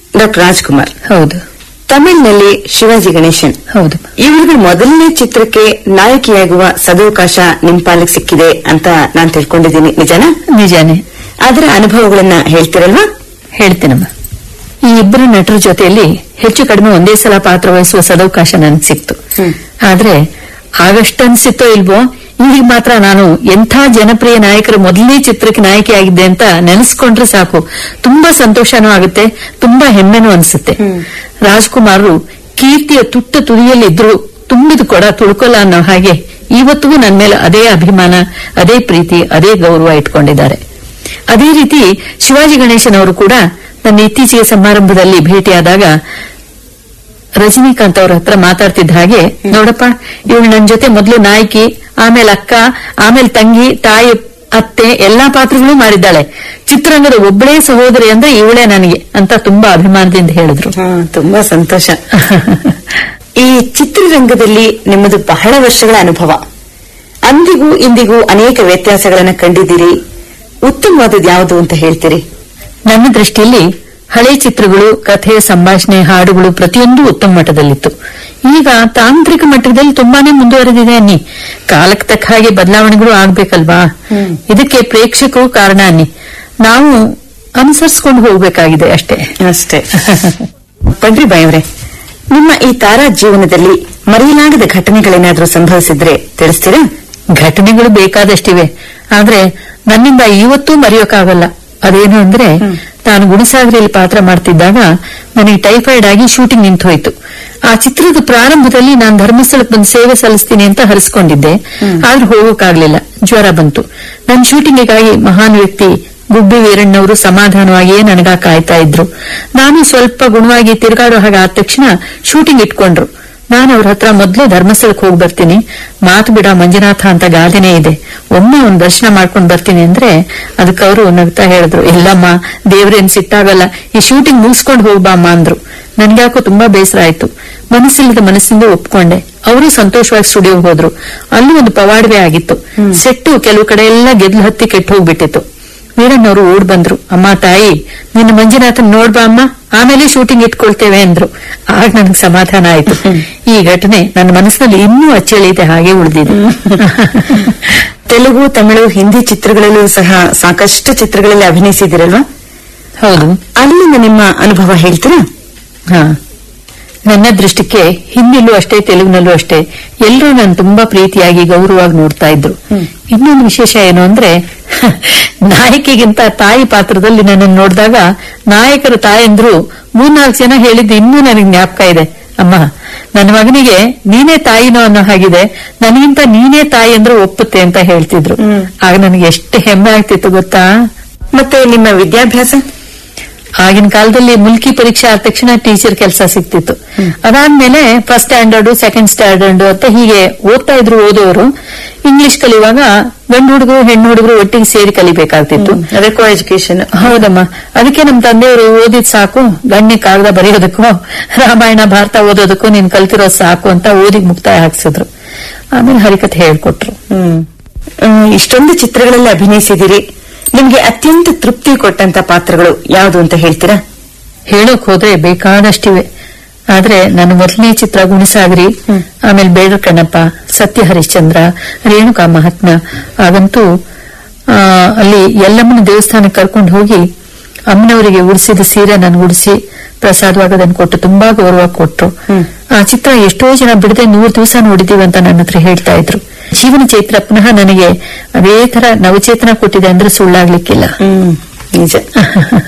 Doctor Rajkumar. ಹೌದು. ತಮಿಳಿನಲ್ಲಿ ಶಿವಾಜಿ ಗಣೇಶನ್. ಹೌದು. ಇವ್ರಿಗೆ ಮೊದಲನೇ ಚಿತ್ರಕ್ಕೆ ನಾಯಕಿಯಾಗುವ ಸದವಕಾಶ ನಿಮ್ ಪಾಲಿಗೆ ಸಿಕ್ಕಿದೆ ಅಂತ ನಾನ್ ತಿಳ್ಕೊಂಡಿದ್ದೀನಿ. ನಿಜಾನ? ನಿಜಾನೇ. ಅದರ ಅನುಭವಗಳನ್ನ ಹೇಳ್ತಿರಲ್ವಾ? ಹೇಳ್ತೇನಮ್ಮ. ಈ ಇಬ್ಬರು ನಟರ ಜೊತೆಯಲ್ಲಿ ಹೆಚ್ಚು ಕಡಿಮೆ ಒಂದೇ ಸಲ ಪಾತ್ರ ವಹಿಸುವ ಸದವಕಾಶ ನನಗೆ ಸಿಕ್ತು. ಆದ್ರೆ ಆಗಷ್ಟು ಅನ್ಸಿತ್ತೋ ಇಲ್ವೋ, ಈಗ ಮಾತ್ರ ನಾನು ಎಂಥ ಜನಪ್ರಿಯ ನಾಯಕರ ಮೊದಲನೇ ಚಿತ್ರಕ್ಕೆ ನಾಯಕಿಯಾಗಿದ್ದೆ ಅಂತ ನೆನೆಸ್ಕೊಂಡ್ರೆ ಸಾಕು, ತುಂಬಾ ಸಂತೋಷನೂ ಆಗುತ್ತೆ, ತುಂಬಾ ಹೆಮ್ಮೆನೂ ಅನ್ಸುತ್ತೆ. ರಾಜ್ಕುಮಾರ್ರು ಕೀರ್ತಿಯ ತುಟ್ಟ ತುದಿಯಲ್ಲಿದ್ರು ತುಂಬಿದ ಕೊಡ ತುಳ್ಕೊಲ್ಲ ಅನ್ನೋ ಹಾಗೆ ಇವತ್ತಿಗೂ ನನ್ನ ಮೇಲೆ ಅದೇ ಅಭಿಮಾನ, ಅದೇ ಪ್ರೀತಿ, ಅದೇ ಗೌರವ ಇಟ್ಕೊಂಡಿದ್ದಾರೆ. ಅದೇ ರೀತಿ ಶಿವಾಜಿ ಗಣೇಶನ್ ಅವರು ಕೂಡ ನನ್ನ ಇತ್ತೀಚೆಗೆ ಸಮಾರಂಭದಲ್ಲಿ ಭೇಟಿಯಾದಾಗ ರಜನಿಕಾಂತ್ ಅವ್ರ ಹತ್ರ ಮಾತಾಡ್ತಿದ್ದ ಹಾಗೆ, ನೋಡಪ್ಪ ಇವಳು ನನ್ನ ಜೊತೆ ಮೊದಲು ನಾಯಕಿ, ಆಮೇಲೆ ಅಕ್ಕ, ಆಮೇಲೆ ತಂಗಿ, ತಾಯಿ, ಅತ್ತೆ ಎಲ್ಲಾ ಪಾತ್ರಗಳು ಮಾಡಿದ್ದಾಳೆ. ಚಿತ್ರರಂಗದ ಒಬ್ಬಳೇ ಸಹೋದರಿ ಅಂದ್ರೆ ಇವಳೇ ನನಗೆ ಅಂತ ತುಂಬಾ ಅಭಿಮಾನದಿಂದ ಹೇಳಿದ್ರು. ತುಂಬಾ ಸಂತೋಷ. ಈ ಚಿತ್ರರಂಗದಲ್ಲಿ ನಿಮ್ಮದು ಬಹಳ ವರ್ಷಗಳ ಅನುಭವ. ಅಂದಿಗೂ ಇಂದಿಗೂ ಅನೇಕ ವ್ಯತ್ಯಾಸಗಳನ್ನ ಕಂಡಿದ್ದೀರಿ. ಉತ್ತಮವಾದದ್ದು ಯಾವುದು ಅಂತ ಹೇಳ್ತೀರಿ? ನನ್ನ ದೃಷ್ಟಿಯಲ್ಲಿ ಹಳೆ ಚಿತ್ರಗಳು, ಕಥೆ, ಸಂಭಾಷಣೆ, ಹಾಡುಗಳು ಪ್ರತಿಯೊಂದು ಉತ್ತಮ ಮಟ್ಟದಲ್ಲಿತ್ತು. ಈಗ ತಾಂತ್ರಿಕ ಮಟ್ಟದಲ್ಲಿ ತುಂಬಾನೇ ಮುಂದುವರೆದಿದೆ ಅನ್ನಿ. ಕಾಲಕ್ಕೆ ತಕ್ಕ ಹಾಗೆ ಬದಲಾವಣೆಗಳು ಆಗ್ಬೇಕಲ್ವಾ? ಇದಕ್ಕೆ ಪ್ರೇಕ್ಷಕರು ಕಾರಣ ಅನ್ನಿ. ನಾವು ಅನುಸರಿಸಿಕೊಂಡು ಹೋಗ್ಬೇಕಾಗಿದೆ ಅಷ್ಟೇ. ಪಂಡ್ರಿ ಬಾಯ್ ಅವರೇ, ನಿಮ್ಮ ಈ ತಾರಾ ಜೀವನದಲ್ಲಿ ಮರೆಯಲಾಗದ ಘಟನೆಗಳೇನಾದ್ರೂ ಸಂಭವಿಸಿದ್ರೆ ತಿಳಿಸ್ತೀರಾ? ಘಟನೆಗಳು ಬೇಕಾದಷ್ಟಿವೆ, ಆದ್ರೆ ನನ್ನಿಂದ ಇವತ್ತೂ ಮರೆಯೋಕ್ಕಾಗಲ್ಲ. ಅದೇನು ಅಂದ್ರೆ, ನಾನು ಗುಣಸಾಗರಿಯಲ್ಲಿ ಪಾತ್ರ ಮಾಡ್ತಿದ್ದಾಗ ನನಗೆ ಟೈಫಾಯ್ಡ್ ಆಗಿ ಶೂಟಿಂಗ್ ನಿಂತು ಹೋಯ್ತು. ಆ ಚಿತ್ರದ ಪ್ರಾರಂಭದಲ್ಲಿ ನಾನು ಧರ್ಮಸ್ಥಳಕ್ಕೆ ಬಂದು ಸೇವೆ ಸಲ್ಲಿಸ್ತೀನಿ ಅಂತ ಹರಿಸ್ಕೊಂಡಿದ್ದೆ. ಆದ್ರೆ ಹೋಗೋಕ್ಕಾಗ್ಲಿಲ್ಲ, ಜ್ವರ ಬಂತು. ನನ್ನ ಶೂಟಿಂಗಿಗಾಗಿ ಮಹಾನ್ ವ್ಯಕ್ತಿ ಗುಬ್ಬಿ ವೀರಣ್ಣವರು ಸಮಾಧಾನವಾಗಿಯೇ ನನಗ ಕಾಯ್ತಾ ಇದ್ರು. ನಾನು ಸ್ವಲ್ಪ ಗುಣವಾಗಿ ತಿರುಗಾಡೋ ಹಾಗೆ ಆದ ತಕ್ಷಣ ಶೂಟಿಂಗ್ ಇಟ್ಕೊಂಡ್ರು. ನಾನು ಅವ್ರ ಹತ್ರ ಮೊದಲು ಧರ್ಮಸ್ಥಳಕ್ಕೆ ಹೋಗಿ ಬರ್ತೀನಿ, ಮಾತು ಬಿಡ ಮಂಜುನಾಥ ಅಂತ ಗಾದೆನೇ ಇದೆ, ಒಮ್ಮೆ ಒಂದು ದರ್ಶನ ಮಾಡ್ಕೊಂಡು ಬರ್ತೀನಿ ಅಂದ್ರೆ ಅದಕ್ಕೆ ಅವರು ನಗ್ತಾ ಹೇಳಿದ್ರು, ಇಲ್ಲಮ್ಮ ದೇವ್ರೇನ್ ಸಿಟ್ಟಾಗಲ್ಲ, ಈ ಶೂಟಿಂಗ್ ಮುಗಿಸ್ಕೊಂಡು ಹೋಗ್ಬಾಮ್ಮ ಅಂದ್ರು. ನನ್ಗ್ಯಾಕೋ ತುಂಬಾ ಬೇಸರ ಆಯ್ತು. ಮನಸ್ಸಿಲ್ಲದ ಮನಸ್ಸಿಂದ ಒಪ್ಕೊಂಡೆ. ಅವರು ಸಂತೋಷವಾಗಿ ಸ್ಟುಡಿಯೋಗೆ ಹೋದ್ರು. ಅಲ್ಲೂ ಒಂದು ಪವಾಡವೇ ಆಗಿತ್ತು. ಸೆಟ್ಟು ಕೆಲವು ಕಡೆ ಎಲ್ಲ ಗೆದ್ಲು ಹತ್ತಿ ಕೆಟ್ಟು ಹೋಗ್ಬಿಟ್ಟಿತ್ತು. ವೀರಣ್ಣವರು ಓಡ್ ಬಂದ್ರು, ಅಮ್ಮ ತಾಯಿ ನಿನ್ನ ಮಂಜುನಾಥನ್ ನೋಡ್ಬಾ ಅಮ್ಮ, ಆಮೇಲೆ ಶೂಟಿಂಗ್ ಇಟ್ಕೊಳ್ತೇವೆ ಅಂದ್ರು. ಆಗ ನನಗೆ ಸಮಾಧಾನ ಆಯ್ತು. ಈ ಘಟನೆ ನನ್ನ ಮನಸ್ಸಿನಲ್ಲಿ ಇನ್ನೂ ಅಚ್ಚಳಿದೆ ಹಾಗೆ ಉಳಿದಿದೆ. ತೆಲುಗು, ತಮಿಳು, ಹಿಂದಿ ಚಿತ್ರಗಳಲ್ಲೂ ಸಹ ಸಾಕಷ್ಟು ಚಿತ್ರಗಳಲ್ಲಿ ಅಭಿನಯಿಸಿದಿರಲ್ವಾ? ಹೌದು. ಅಲ್ಲಿಂದ ನಿಮ್ಮ ಅನುಭವ ಹೇಳ್ತೀರಾ? ನನ್ನ ದೃಷ್ಟಿಗೆ ಹಿಂದಿಲೂ ಅಷ್ಟೇ, ತೆಲುಗಿನಲ್ಲೂ ಅಷ್ಟೇ ಎಲ್ಲರೂ ನಾನು ತುಂಬಾ ಪ್ರೀತಿಯಾಗಿ ಗೌರವವಾಗಿ ನೋಡ್ತಾ ಇದ್ರು. ಇನ್ನೊಂದು ವಿಶೇಷ ಏನು ಅಂದ್ರೆ, ನಾಯಕಿಗಿಂತ ತಾಯಿ ಪಾತ್ರದಲ್ಲಿ ನನ್ನನ್ನು ನೋಡಿದಾಗ ನಾಯಕರ ತಾಯಂದ್ರು 3-4 ಜನ ಹೇಳಿದ್ದು ಇನ್ನೂ ನನಗೆ ಜ್ಞಾಪಕ ಇದೆ. ಅಮ್ಮ, ನನ್ನ ಮಗನಿಗೆ ನೀನೇ ತಾಯಿನೋ ಅನ್ನೋ ಹಾಗಿದೆ, ನನಗಿಂತ ನೀನೇ ತಾಯಿ ಅಂದ್ರೆ ಒಪ್ಪುತ್ತೆ ಅಂತ ಹೇಳ್ತಿದ್ರು. ಆಗ ನನಗೆ ಎಷ್ಟು ಹೆಮ್ಮೆ ಆಗ್ತಿತ್ತು ಗೊತ್ತಾ. ಮತ್ತೆ ನಿಮ್ಮ ವಿದ್ಯಾಭ್ಯಾಸ? ಆಗಿನ ಕಾಲದಲ್ಲಿ ಮುಲ್ಕಿ ಪರೀಕ್ಷೆ ಆದ ತಕ್ಷಣ ಟೀಚರ್ ಕೆಲಸ ಸಿಕ್ತಿತ್ತು. ಅದಾದ್ಮೇಲೆ ಫಸ್ಟ್ ಸ್ಟ್ಯಾಂಡರ್ಡ್, ಸೆಕೆಂಡ್ ಸ್ಟ್ಯಾಂಡರ್ಡ್ ಅಂತ ಹೀಗೆ ಓದ್ತಾ ಇದ್ರು ಓದೋರು. ಇಂಗ್ಲಿಷ್ ಕಲಿಯುವಾಗ ಗಂಡು ಹುಡುಗರು ಹೆಣ್ಣು ಹುಡುಗರು ಒಟ್ಟಿಗೆ ಸೇರಿ ಕಲಿಬೇಕಾಗ್ತಿತ್ತು. ಅದೇ ಕೋ ಎಜುಕೇಶನ್. ಹೌದಮ್ಮ. ಅದಕ್ಕೆ ನಮ್ ತಂದೆಯವರು ಓದಿದ್ ಸಾಕು, ಗಣ್ಯ ಕಾಗದ ಬರೆಯೋದಕ್ಕೂ ರಾಮಾಯಣ ಭಾರತ ಓದೋದಕ್ಕೂ ನೀನ್ ಕಲ್ತಿರೋದು ಸಾಕು ಅಂತ ಓದಿಗೆ ಮುಕ್ತಾಯ ಹಾಕ್ಸಿದ್ರು. ಆಮೇಲೆ ಹರಿಕಥೆ ಹೇಳ್ಕೊಟ್ರು. ಇಷ್ಟೊಂದು ಚಿತ್ರಗಳಲ್ಲಿ ಅಭಿನಯಿಸಿದಿರಿ, ನಿಮ್ಗೆ ಅತ್ಯಂತ ತೃಪ್ತಿ ಕೊಟ್ಟಂತ ಪಾತ್ರಗಳು ಯಾವುದು ಅಂತ ಹೇಳ್ತೀರಾ? ಹೇಳೋಕ್ ಹೋದ್ರೆ ಬೇಕಾದಷ್ಟಿವೆ, ಆದ್ರೆ ನನ್ನ ಮೊದಲನೇ ಚಿತ್ರ ಗುಣಸಾಗರಿ, ಆಮೇಲೆ ಬೇಡರ ಕಣ್ಣಪ್ಪ, ಸತ್ಯ ಹರಿಶ್ಚಂದ್ರ, ರೇಣುಕಾ ಮಹಾತ್ಮ. ಆಗಂತೂ ಅಲ್ಲಿ ಯಲ್ಲಮ್ಮನ ದೇವಸ್ಥಾನಕ್ಕೆ ಕರ್ಕೊಂಡು ಹೋಗಿ ಅಮ್ಮನವರಿಗೆ ಉಡಿಸಿದ ಸೀರೆ ನನ್ಗೆ ಉಡಿಸಿ ಪ್ರಸಾದವಾಗಿ ಅದನ್ನು ಕೊಟ್ಟು ತುಂಬಾ ಗೌರವ ಕೊಟ್ರು. ಆ ಚಿತ್ರ ಎಷ್ಟೋ ಜನ ಬಿಡದೆ 100 ದಿವಸ ನೋಡಿದೀವಿ ಅಂತ ನನ್ನ ಹತ್ರ ಹೇಳ್ತಾ ಇದ್ರು. ಜೀವನ ಚೈತ್ರ ಪುನಃ ನನಗೆ ಅದೇ ತರ ನವಚೇತನ ಕೊಟ್ಟಿದೆ ಅಂದ್ರೆ ಸುಳ್ಳಾಗ್ಲಿಕ್ಕಿಲ್ಲ. ನಿಜ.